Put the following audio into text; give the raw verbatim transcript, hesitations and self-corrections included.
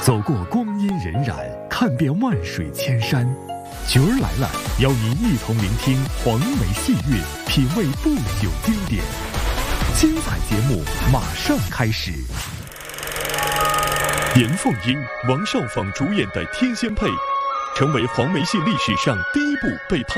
走过光阴荏苒，看遍万水千山。角儿来了，邀您一同聆听黄梅细韵，品味不朽经典。精彩节目马上开始。严凤英、王少舫主演的《天仙配》，成为黄梅戏历史上第一部被拍